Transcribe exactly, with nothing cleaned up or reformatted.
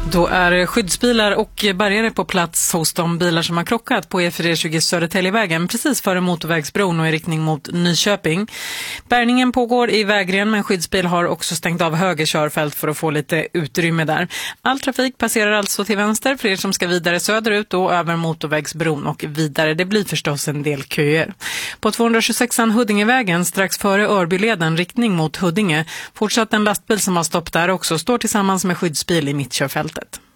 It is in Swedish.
Då är skyddsbilar och bärgare på plats hos de bilar som har krockat på E fyra tjugo Södertäljevägen precis före motorvägsbron och i riktning mot Nyköping. Bärgningen pågår i vägren, men skyddsbil har också stängt av höger körfält för att få lite utrymme där. All trafik passerar alltså till vänster för er som ska vidare söderut och över motorvägsbron och vidare. Det blir förstås en del köer. På tvåhundratjugosexan Huddingevägen strax före Örbyleden riktning mot Huddinge fortsatt en lastbil som har stopp där också står tillsammans med skyddsbil i mittkörfältet.